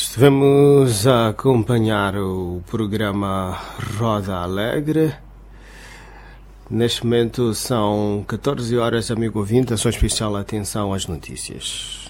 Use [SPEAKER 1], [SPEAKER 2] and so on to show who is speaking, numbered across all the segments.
[SPEAKER 1] Estivemos a acompanhar o programa Roda Alegre. Neste momento são 14 horas, amigo ouvinte, atenção especial, atenção às notícias.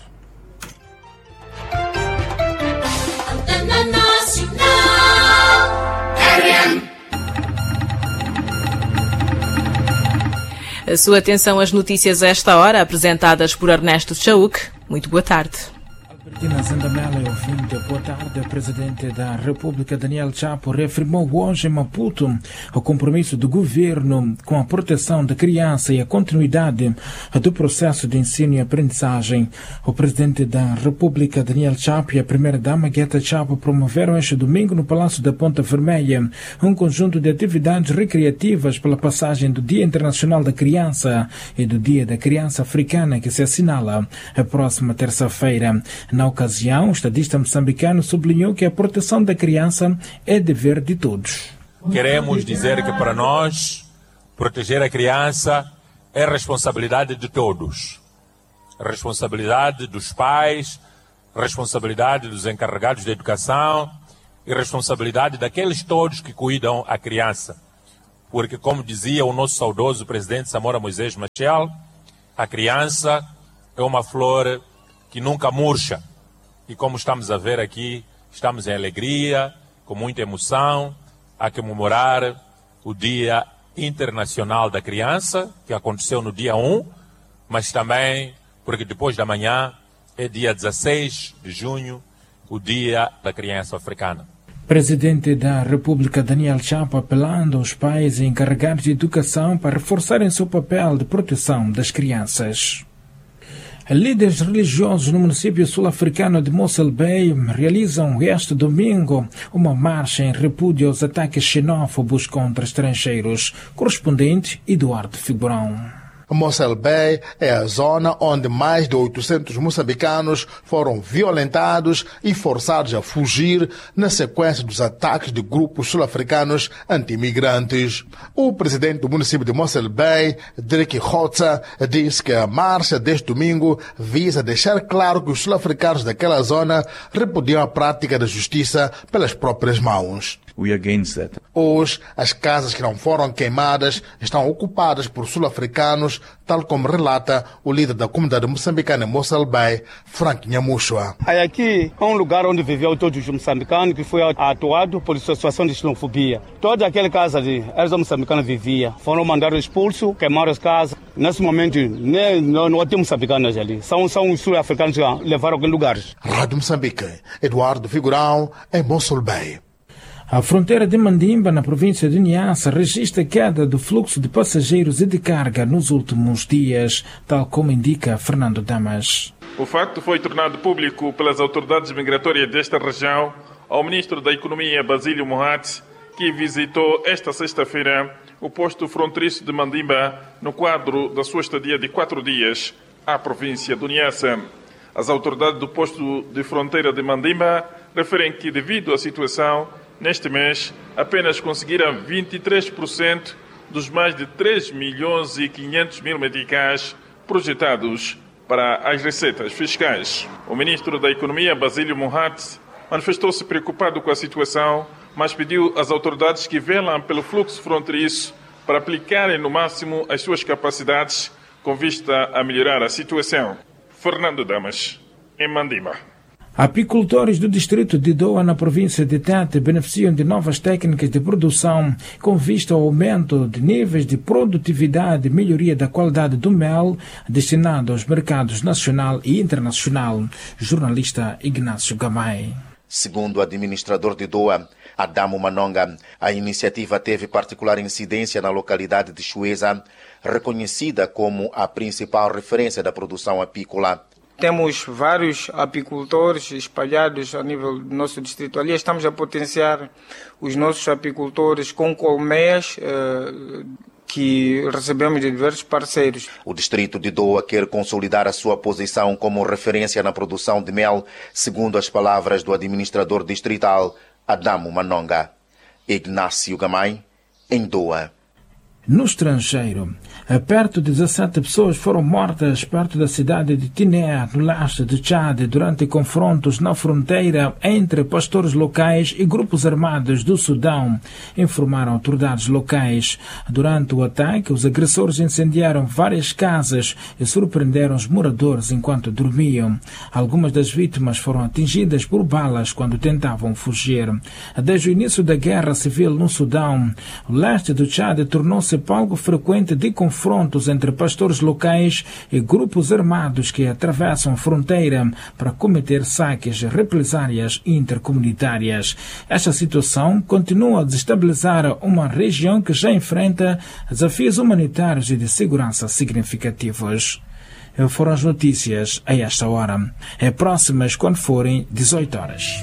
[SPEAKER 2] A sua atenção às notícias a esta hora, apresentadas por Ernesto Chauk. Muito boa tarde.
[SPEAKER 3] Albertina Zandamela, ouvinte, boa tarde. O presidente da República, Daniel Chapo, reafirmou hoje em Maputo o compromisso do governo com a proteção da criança e a continuidade do processo de ensino e aprendizagem. O presidente da República, Daniel Chapo, e a primeira-dama, Gueta Chapo, promoveram este domingo no Palácio da Ponta Vermelha um conjunto de atividades recreativas pela passagem do Dia Internacional da Criança e do Dia da Criança Africana, que se assinala a próxima terça-feira. Na ocasião, o estadista moçambicano sublinhou que a proteção da criança é dever de todos.
[SPEAKER 4] Queremos dizer que para nós, proteger a criança é responsabilidade de todos. Responsabilidade dos pais, responsabilidade dos encarregados de educação e responsabilidade daqueles todos que cuidam a criança. Porque, como dizia o nosso saudoso presidente Samora Moisés Machel, a criança é uma flor que nunca murcha. E como estamos a ver aqui, estamos em alegria, com muita emoção, a comemorar o Dia Internacional da Criança, que aconteceu no dia 1, mas também porque depois da manhã é dia 16 de junho, o Dia da Criança Africana.
[SPEAKER 3] Presidente da República, Daniel Chapo, apelando aos pais e encarregados de educação para reforçarem seu papel de proteção das crianças. Líderes religiosos no município sul-africano de Mossel Bay realizam este domingo uma marcha em repúdio aos ataques xenófobos contra estrangeiros. Correspondente Eduardo Figurão.
[SPEAKER 5] Mossel Bay é a zona onde mais de 800 moçambicanos foram violentados e forçados a fugir na sequência dos ataques de grupos sul-africanos anti-imigrantes. O presidente do município de Mossel Bay, Dirk Hotza, disse que a marcha deste domingo visa deixar claro que os sul-africanos daquela zona repudiam a prática da justiça pelas próprias mãos.
[SPEAKER 6] We are against that.
[SPEAKER 5] Hoje, as casas que não foram queimadas estão ocupadas por sul-africanos, tal como relata o líder da comunidade moçambicana em Mossel Bay, Frank Nhamushwa.
[SPEAKER 7] Aqui é um lugar onde viviam todos os moçambicanos que foi atuado por situação de xenofobia. Toda aquela casa de eles moçambicanos viviam. Foram mandados expulsos, queimaram as casas. Nesse momento, não tem moçambicanos ali. São os sul-africanos que levaram aqueles lugares.
[SPEAKER 5] Rádio Moçambique, Eduardo Figurão, em Mossel Bay.
[SPEAKER 3] A fronteira de Mandimba, na província de Niassa, registra queda do fluxo de passageiros e de carga nos últimos dias, tal como indica Fernando Damas.
[SPEAKER 8] O facto foi tornado público pelas autoridades migratórias desta região ao ministro da Economia, Basílio Mohat, que visitou esta sexta-feira o posto fronteiriço de Mandimba no quadro da sua estadia de 4 dias à província do Niassa. As autoridades do posto de fronteira de Mandimba referem que, devido à situação, neste mês, apenas conseguiram 23% dos mais de 3 milhões e 500 mil meticais projetados para as receitas fiscais. O ministro da Economia, Basílio Mohat, manifestou-se preocupado com a situação, mas pediu às autoridades que velam pelo fluxo fronteiriço para aplicarem no máximo as suas capacidades com vista a melhorar a situação. Fernando Damas, em Mandimba.
[SPEAKER 3] Apicultores do distrito de Doa, na província de Tete, beneficiam de novas técnicas de produção com vista ao aumento de níveis de produtividade e melhoria da qualidade do mel destinado aos mercados nacional e internacional. Jornalista Ignácio Gamay.
[SPEAKER 9] Segundo o administrador de Doa, Adamo Manonga, a iniciativa teve particular incidência na localidade de Chueza, reconhecida como a principal referência da produção apícola.
[SPEAKER 10] Temos vários apicultores espalhados a nível do nosso distrito. Ali estamos a potenciar os nossos apicultores com colmeias que recebemos de diversos parceiros.
[SPEAKER 9] O distrito de Doa quer consolidar a sua posição como referência na produção de mel, segundo as palavras do administrador distrital, Adamo Manonga. Ignácio Gamay, em Doa.
[SPEAKER 3] No estrangeiro, perto de 17 pessoas foram mortas perto da cidade de Tiné, no leste de Chad, durante confrontos na fronteira entre pastores locais e grupos armados do Sudão, informaram autoridades locais. Durante o ataque, os agressores incendiaram várias casas e surpreenderam os moradores enquanto dormiam. Algumas das vítimas foram atingidas por balas quando tentavam fugir. Desde o início da guerra civil no Sudão, o leste do Chad tornou-se palco frequente de confrontos entre pastores locais e grupos armados que atravessam a fronteira para cometer saques e represálias intercomunitárias. Esta situação continua a desestabilizar uma região que já enfrenta desafios humanitários e de segurança significativos. Foram as notícias a esta hora. Próximas quando forem 18 horas.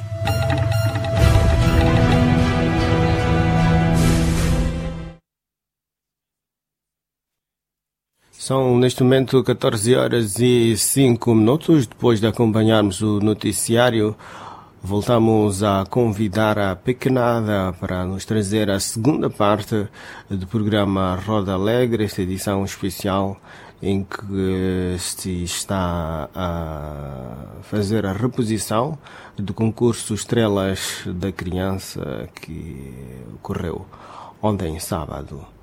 [SPEAKER 1] São, neste momento, 14 horas e 5 minutos. Depois de acompanharmos o noticiário, voltamos a convidar a Pequenada para nos trazer a segunda parte do programa Roda Alegre, esta edição especial em que se está a fazer a reposição do concurso Estrelas da Criança que ocorreu ontem, sábado.